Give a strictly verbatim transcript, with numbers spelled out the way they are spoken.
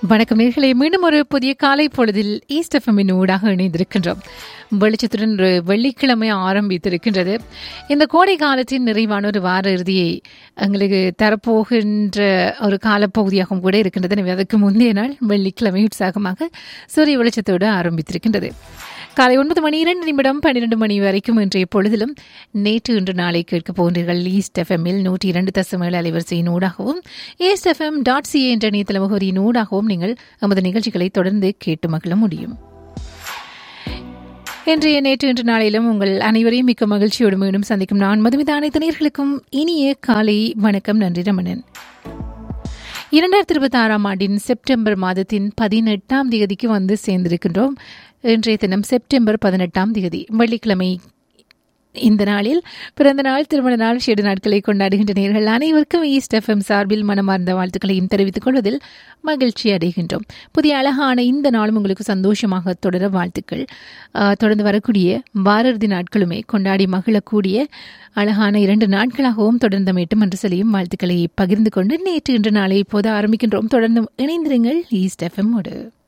வணக்கம் நேயர்களே, மீண்டும் ஒரு புதிய காலை பொழுதில் ஈஸ்ட் எஃப்எம்மின் ஊடாக இணைந்திருக்கின்றோம். வெளிச்சத்துடன் ஒரு வெள்ளிக்கிழமை ஆரம்பித்திருக்கின்றது. இந்த கோடை காலத்தின் நிறைவான ஒரு வார இறுதியை எங்களுக்கு தரப்போகின்ற ஒரு காலப்பகுதியாகவும் கூட இருக்கின்றது. எனவே அதற்கு முந்தைய நாள் வெள்ளிக்கிழமை உற்சாகமாக சூரிய வெளிச்சத்தோடு ஆரம்பித்திருக்கின்றது. காலை ஒன்பது மணி இரண்டு நிமிடம் பன்னிரண்டு மணி வரைக்கும் இன்றைய பொழுதிலும் நேற்று இன்று நாளை கேட்க போன்றீர்கள். ஈஸ்ட் எஃப்எம்மில் நூற்றி இரண்டு தசமேழு அலைவரிசையின் ஊடாகவும் ஈஸ்ட் எஃப்எம் டாட் சிஏ என்ற இணையதள முகவரியின் ஊடாகவும் நீங்கள் நமது நிகழ்ச்சிகளை தொடர்ந்து கேட்டு மகிழ முடியும். இன்றைய நேற்று இன்று நாளிலும் உங்கள் அனைவரையும் மிக்க மகிழ்ச்சியோடு மீண்டும் சந்திக்கும் நான் மதுமிதா. அனைத்து நேயர்களுக்கும் இனிய காலை வணக்கம். நன்றி ரமணன். இரண்டாயிரத்தி இருபத்தி ஆறாம் ஆண்டின் செப்டம்பர் மாதத்தின் பதினெட்டாம் தேதிக்கு வந்து சேர்ந்திருக்கின்றோம். இன்றைய தினம் செப்டம்பர் பதினெட்டாம் தேதி வெள்ளிக்கிழமை. இந்த நாளில் பிறந்த நாள், திருமண நாள், ஷேடு நாட்களை கொண்டாடுகின்ற நேயர்கள் அனைவருக்கும் ஈஸ்ட் எஃப்எம் சார்பில் மனமார்ந்த வாழ்த்துக்களையும் தெரிவித்துக் கொள்வதில் மகிழ்ச்சி அடைகின்றோம். புதிய அழகான இந்த நாளும் உங்களுக்கு சந்தோஷமாக தொடர வாழ்த்துக்கள். தொடர்ந்து வரக்கூடிய வாரறுதி நாட்களுமே கொண்டாடி மகிழக்கூடிய அழகான இரண்டு நாட்களாகவும் தொடர்ந்து மீட்டும் என்று சொல்லியும் வாழ்த்துக்களை பகிர்ந்து கொண்டு நேற்று இன்று நாளை இப்போது ஆரம்பிக்கின்றோம். தொடர்ந்து இணைந்திருங்கள் ஈஸ்ட் எஃப்எம்மோடு.